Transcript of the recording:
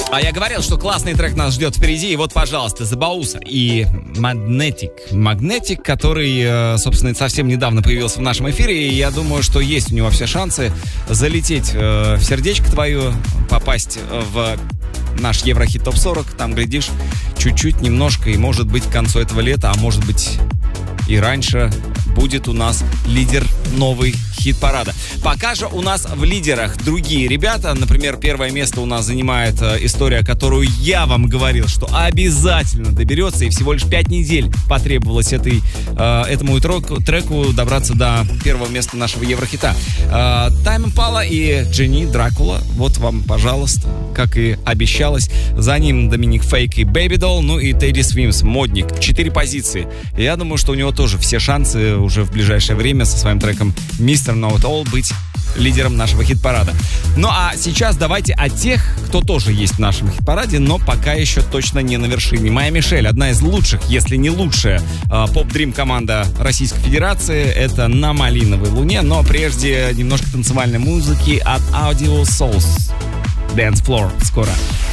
А я говорил, что классный трек нас ждет впереди. И вот, пожалуйста, The Bausa и Magnetic, который, собственно, совсем недавно появился в нашем эфире. И я думаю, что есть у него все шансы залететь в сердечко твое, попасть в наш Еврохит ТОП-40. Там, глядишь, чуть-чуть, немножко, и, может быть, к концу этого лета, а может быть, и раньше, будет у нас лидер новый хит-парада. Пока же у нас в лидерах другие ребята. Например, первое место у нас занимает история, которую я вам говорил, что обязательно доберется. И всего лишь 5 недель потребовалось этому треку добраться до первого места нашего Еврохита. Тайм Импала и Дженни Дракула. Вот вам, пожалуйста, как и обещалось. За ним Доминик Фейк и Baby Doll. Ну и Тедди Свимс, модник. 4 позиции. И я думаю, что у него тоже все шансы уже в ближайшее время со своим треком Mr. Know It All быть лидером нашего хит-парада. Ну а сейчас давайте о тех, кто тоже есть в нашем хит-параде, но пока еще точно не на вершине. Моя Мишель, одна из лучших, если не лучшая поп-дрим команда Российской Федерации. Это «На малиновой луне», но прежде немножко танцевальной музыки от Audio Souls. Dance Floor скоро.